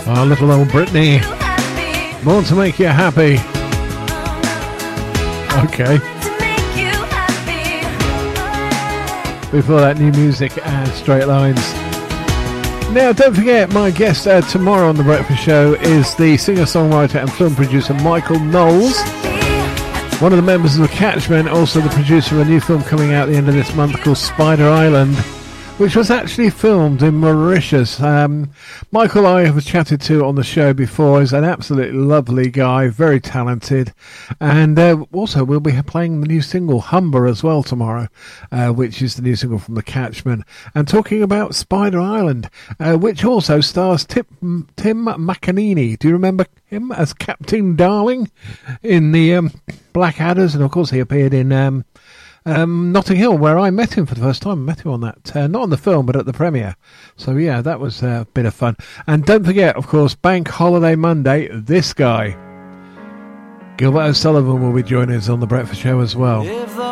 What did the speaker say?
Oh, little old Britney. Born to make you happy. Okay. Before that, new music and Straight Lines. Now, don't forget, my guest tomorrow on The Breakfast Show is the singer-songwriter and film producer Michael Knowles, one of the members of the Catchmen, also the producer of a new film coming out at the end of this month called Spider Island, which was actually filmed in Mauritius. Michael I have chatted to on the show before. He's an absolutely lovely guy, very talented. And also we'll be playing the new single Humber as well tomorrow, which is the new single from the Catchmen. And talking about Spider Island, which also stars Tim McAneny. Do you remember him as Captain Darling in the Blackadder's? And of course he appeared in Notting Hill, where I met him for the first time. I met him on that, not on the film, but at the premiere. So yeah, that was a bit of fun. And don't forget, of course, Bank Holiday Monday, this guy, Gilbert O'Sullivan, will be joining us on The Breakfast Show as well. If the